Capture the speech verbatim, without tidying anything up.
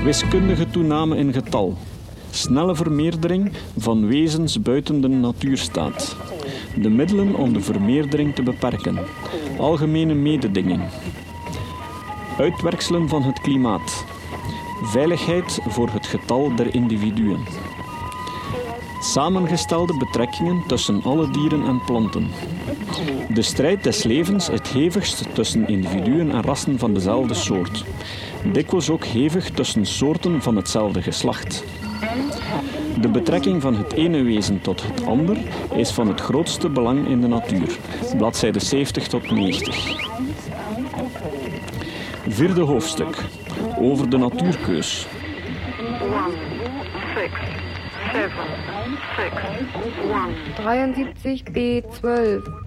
Wiskundige toename in getal. Snelle vermeerdering van wezens buiten de natuurstaat. De middelen om de vermeerdering te beperken. Algemene mededinging. Uitwerkselen van het klimaat. Veiligheid voor het getal der individuen. Samengestelde betrekkingen tussen alle dieren en planten. De strijd des levens het hevigst tussen individuen en rassen van dezelfde soort. Dikwijls ook hevig tussen soorten van hetzelfde geslacht. De betrekking van het ene wezen tot het ander is van het grootste belang in de natuur. Bladzijde zeventig tot negentig. Vierde hoofdstuk. Over de natuurkeus. dreiundsiebzig b zwölf.